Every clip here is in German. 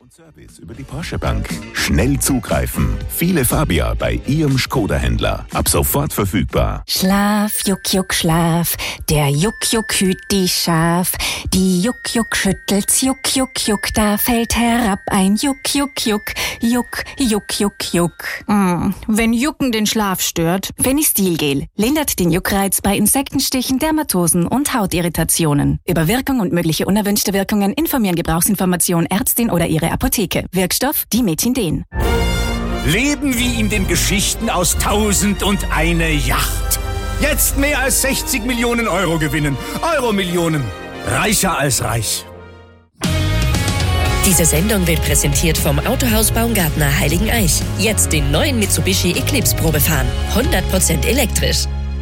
Service über die Porsche Bank. Schnell zugreifen. Viele Fabia bei Ihrem Skoda-Händler. Ab sofort verfügbar. Schlaf, Juck, Juck, Schlaf. Der Juck, Juck hüt die Schaf. Die Juck, Juck schüttelt's, Juck, Juck, Juck. Da fällt herab ein Juck, Juck, Juck. Juck, Juck, Juck, Juck. Wenn Jucken den Schlaf stört. Fenistilgel lindert den Juckreiz bei Insektenstichen, Dermatosen und Hautirritationen. Über Wirkung und mögliche unerwünschte Wirkungen informieren Gebrauchsinformation Ärztin oder ihre Apotheke. Wirkstoff Dimetindin. Leben wie in den Geschichten aus 1001 Yacht. Jetzt mehr als 60 Millionen Euro gewinnen. Euro-Millionen. Reicher als reich. Diese Sendung wird präsentiert vom Autohaus Baumgartner Heiligeneich. Jetzt den neuen Mitsubishi Eclipse Probe fahren. 100% elektrisch.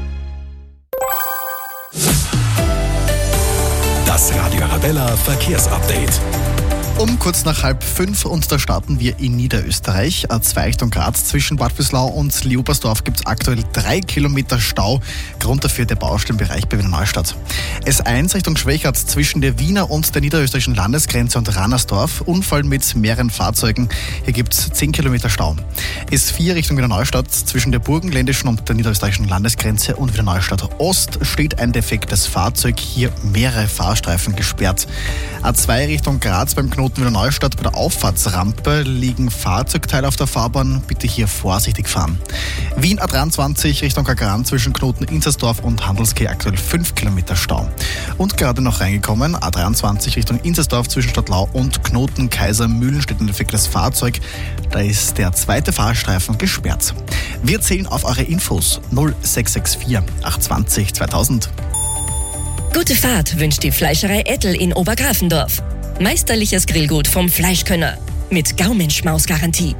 Das Radio Arabella Verkehrsupdate. Um kurz nach 4:30 und da starten wir in Niederösterreich. A2 Richtung Graz zwischen Bad Vöslau und Leobersdorf gibt es aktuell 3 Kilometer Stau. Grund dafür der Baustellenbereich bei Wiener Neustadt. S1 Richtung Schwechat zwischen der Wiener und der niederösterreichischen Landesgrenze und Rannersdorf. Unfall mit mehreren Fahrzeugen. Hier gibt es 10 Kilometer Stau. S4 Richtung Wiener Neustadt zwischen der burgenländischen und der niederösterreichischen Landesgrenze und Wiener Neustadt Ost steht ein defektes Fahrzeug. Hier mehrere Fahrstreifen gesperrt. A2 Richtung Graz beim Knoten Wiener Neustadt bei der Auffahrtsrampe liegen Fahrzeugteile auf der Fahrbahn. Bitte hier vorsichtig fahren. Wien A23 Richtung Kagaran zwischen Knoten Inzersdorf und Handelskeh aktuell 5 Kilometer Stau. Und gerade noch reingekommen, A23 Richtung Inzersdorf zwischen Stadtlau und Knoten Kaisermühlen steht ein defektes Fahrzeug. Da ist der zweite Fahrstreifen gesperrt. Wir zählen auf eure Infos 0664 820 2000. Gute Fahrt wünscht die Fleischerei Ettel in Obergrafendorf. Meisterliches Grillgut vom Fleischkönner mit Gaumenschmaus-Garantie.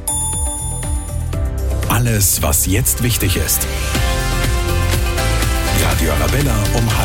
Alles, was jetzt wichtig ist. Radio Arabella um 12:30.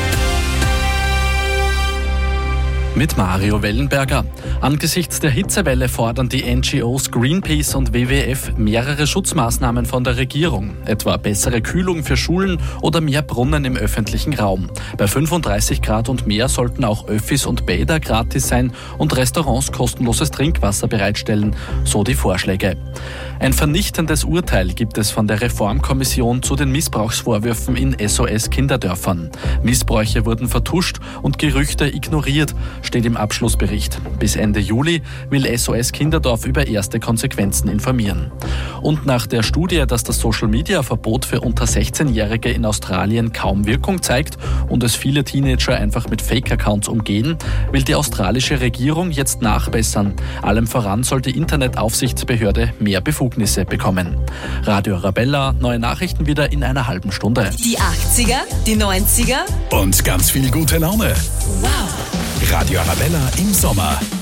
Mit Mario Wellenberger. Angesichts der Hitzewelle fordern die NGOs Greenpeace und WWF mehrere Schutzmaßnahmen von der Regierung, etwa bessere Kühlung für Schulen oder mehr Brunnen im öffentlichen Raum. Bei 35 Grad und mehr sollten auch Öffis und Bäder gratis sein und Restaurants kostenloses Trinkwasser bereitstellen, so die Vorschläge. Ein vernichtendes Urteil gibt es von der Reformkommission zu den Missbrauchsvorwürfen in SOS-Kinderdörfern. Missbräuche wurden vertuscht und Gerüchte ignoriert, steht im Abschlussbericht. Bis Ende Juli will SOS Kinderdorf über erste Konsequenzen informieren. Und nach der Studie, dass das Social-Media-Verbot für unter 16-Jährige in Australien kaum Wirkung zeigt und es viele Teenager einfach mit Fake-Accounts umgehen, will die australische Regierung jetzt nachbessern. Allem voran soll die Internetaufsichtsbehörde mehr Befugnisse bekommen. Radio Arabella, neue Nachrichten wieder in einer halben Stunde. Die 80er, die 90er Und ganz viel gute Laune. Wow. Radio Arabella im Sommer.